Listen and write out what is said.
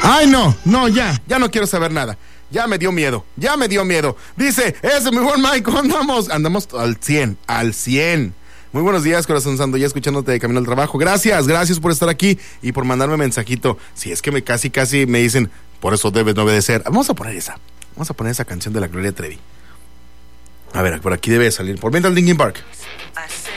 Ay, no, ya no quiero saber nada. Ya me dio miedo. Dice, ese mi buen Mike, andamos al 100. Muy buenos días, corazón santo, ya escuchándote de camino al trabajo. Gracias por estar aquí y por mandarme mensajito. Si es que me casi me dicen, por eso debes no obedecer. Vamos a poner esa canción de la Gloria Trevi. A ver, por aquí debe salir. Por mientras Linkin Park.